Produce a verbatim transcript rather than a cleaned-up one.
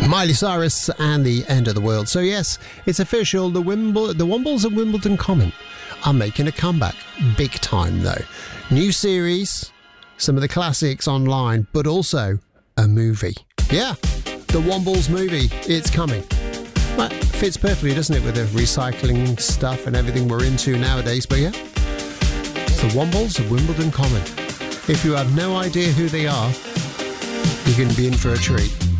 Miley Cyrus and the End of the World. So yes, it's official. The Wimble, the Wombles and Wimbledon Common are making a comeback. Big time, though. New series, some of the classics online, but also a movie. Yeah, the Wombles movie. It's coming. That fits perfectly, doesn't it, with the recycling stuff and everything we're into nowadays. But yeah, it's the Wombles of Wimbledon Common. If you have no idea who they are, you're going to be in for a treat.